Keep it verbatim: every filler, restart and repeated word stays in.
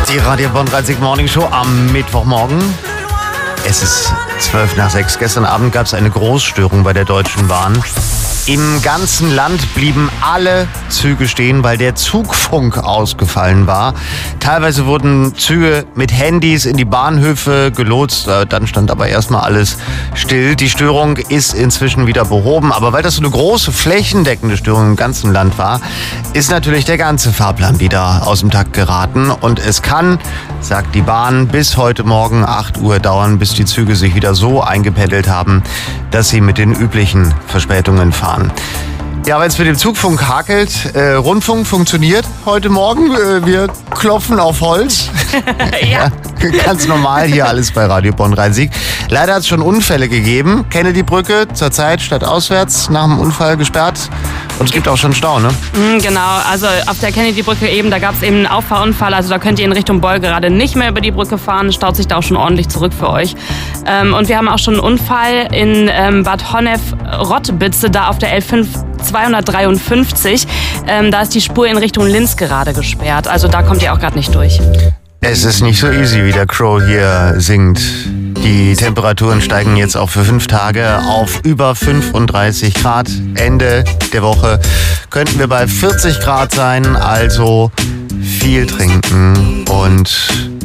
Die Radio Bonn dreißig Morning Show am Mittwochmorgen. Es ist zwölf nach sechs. Gestern Abend gab es eine Großstörung bei der Deutschen Bahn. Im ganzen Land blieben alle Züge stehen, weil der Zugfunk ausgefallen war. Teilweise wurden Züge mit Handys in die Bahnhöfe gelotst. Dann stand aber erstmal alles still. Die Störung ist inzwischen wieder behoben. Aber weil das so eine große, flächendeckende Störung im ganzen Land war, ist natürlich der ganze Fahrplan wieder aus dem Takt geraten. Und es kann, sagt die Bahn, bis heute Morgen acht Uhr dauern, bis die Züge sich wieder so eingependelt haben, dass sie mit den üblichen Verspätungen fahren. Ja, wenn es mit dem Zugfunk hakelt, äh, Rundfunk funktioniert heute Morgen. Äh, wir klopfen auf Holz. Ja. Ganz normal hier alles bei Radio Bonn Rhein-Sieg. Leider hat es schon Unfälle gegeben. Kennedy-Brücke zurzeit statt auswärts nach dem Unfall gesperrt. Und es gibt auch schon Stau, ne? Mm, genau, also auf der Kennedy-Brücke eben, da gab es eben einen Auffahrunfall. Also da könnt ihr in Richtung Beul gerade nicht mehr über die Brücke fahren. Staut sich da auch schon ordentlich zurück für euch. Ähm, und wir haben auch schon einen Unfall in ähm, Bad Honnef-Rottbitze, da auf der L fünf zweihundertdreiundfünfzig. Ähm, da ist die Spur in Richtung Linz gerade gesperrt. Also da kommt ihr auch gerade nicht durch. Es ist nicht so easy, wie der Crow hier singt. Die Temperaturen steigen jetzt auch für fünf Tage auf über fünfunddreißig Grad. Ende der Woche könnten wir bei vierzig Grad sein, also viel trinken und